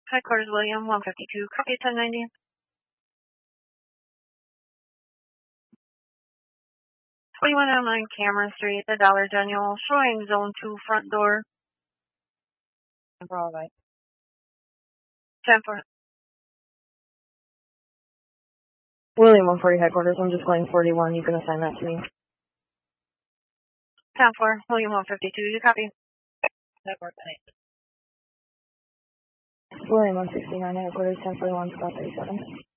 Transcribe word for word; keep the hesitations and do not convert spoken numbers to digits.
Headquarters William, one fifty-two, copy ten ninety. twenty-one oh nine Cameron Street, the Dollar General, showing zone two front door. All right. ten four. William, one forty headquarters. I'm just going forty-one. You can assign that to me. ten four, William, one fifty-two, you copy. Network William, one sixty-nine headquarters, ten forty-one, spot thirty-seven.